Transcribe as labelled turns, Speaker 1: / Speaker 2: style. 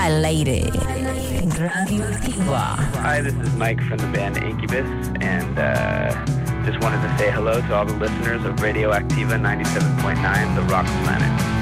Speaker 1: al aire. Radioactiva.
Speaker 2: Hi, this is Mike from the band Incubus, and just wanted to say hello to all the listeners of Radioactiva 97.9, The Rock Planet.